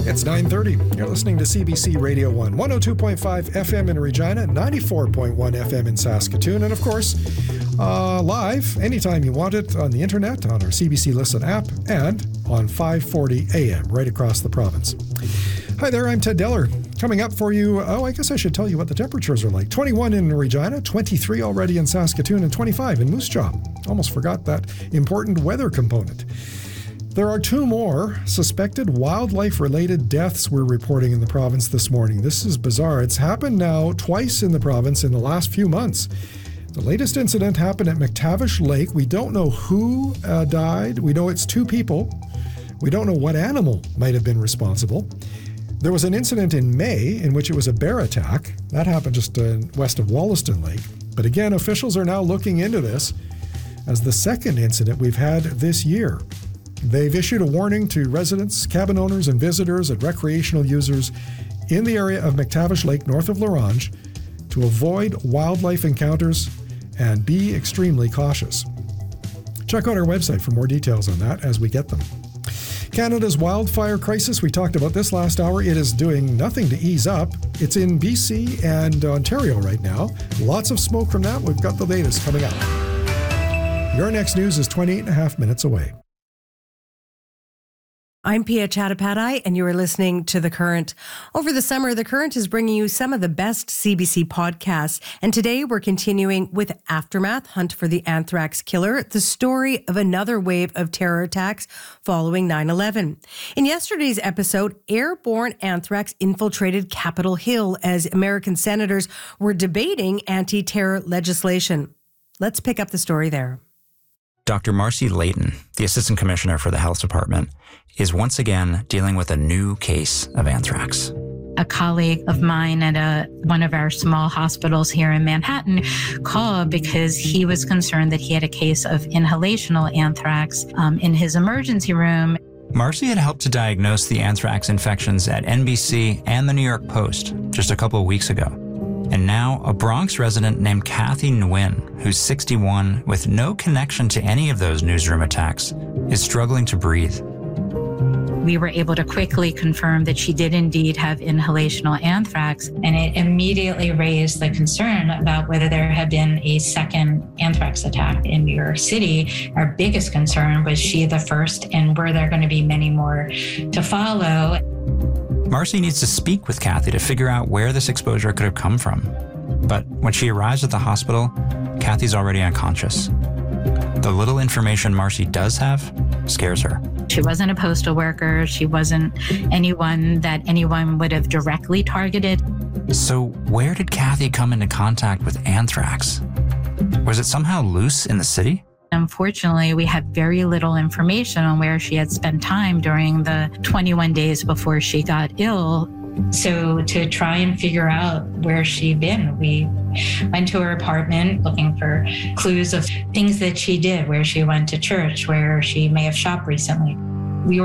It's 9:30. You're listening to CBC Radio 1, 102.5 FM in Regina, 94.1 FM in Saskatoon, and of course, live anytime you want it on the internet, on our CBC Listen app, and on 540 AM right across the province. Hi there, I'm Ted Deller. Coming up for you, I guess I should tell you what the temperatures are like. 21 in Regina, 23 already in Saskatoon, and 25 in Moose Jaw. Almost forgot that important weather component. There are 2 more suspected wildlife-related deaths we're reporting in the province this morning. This is bizarre. It's happened now twice in the province in the last few months. The latest incident happened at McTavish Lake. We don't know who died. We know it's 2 people. We don't know what animal might have been responsible. There was an incident in May in which it was a bear attack. That happened just west of Wollaston Lake. But again, officials are now looking into this as the second incident we've had this year. They've issued a warning to residents, cabin owners, and visitors and recreational users in the area of McTavish Lake north of Larange to avoid wildlife encounters and be extremely cautious. Check out our website for more details on that as we get them. Canada's wildfire crisis, we talked about this last hour. It is doing nothing to ease up. It's in BC and Ontario right now. Lots of smoke from that. We've got the latest coming up. Your next news is 28 and a half minutes away. I'm Pia Chattopadhyay, and you are listening to The Current. Over the summer, The Current is bringing you some of the best CBC podcasts. And today we're continuing with Aftermath, Hunt for the Anthrax Killer, the story of another wave of terror attacks following 9/11. In yesterday's episode, airborne anthrax infiltrated Capitol Hill as American senators were debating anti-terror legislation. Let's pick up the story there. Dr. Marcy Layton, the Assistant Commissioner for the Health Department, is once again dealing with a new case of anthrax. A colleague of mine at one of our small hospitals here in Manhattan called because he was concerned that he had a case of inhalational anthrax in his emergency room. Marcy had helped to diagnose the anthrax infections at NBC and the New York Post just a couple of weeks ago. And now a Bronx resident named Kathy Nguyen, who's 61, with no connection to any of those newsroom attacks, is struggling to breathe. We were able to quickly confirm that she did indeed have inhalational anthrax, and it immediately raised the concern about whether there had been a second anthrax attack in New York City. Our biggest concern was she the first, and were there going to be many more to follow? Marcy needs to speak with Kathy to figure out where this exposure could have come from. But when she arrives at the hospital, Kathy's already unconscious. The little information Marcy does have scares her. She wasn't a postal worker. She wasn't anyone that anyone would have directly targeted. So where did Kathy come into contact with anthrax? Was it somehow loose in the city? Unfortunately, we had very little information on where she had spent time during the 21 days before she got ill. So to try and figure out where she'd been, we went to her apartment looking for clues of things that she did, where she went to church, where she may have shopped recently.